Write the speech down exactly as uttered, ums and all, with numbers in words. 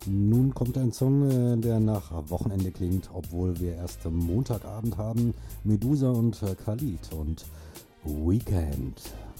Nun kommt ein Song, äh, der nach Wochenende klingt, obwohl wir erst Montagabend haben. Medusa und äh, Khalid und Weekend.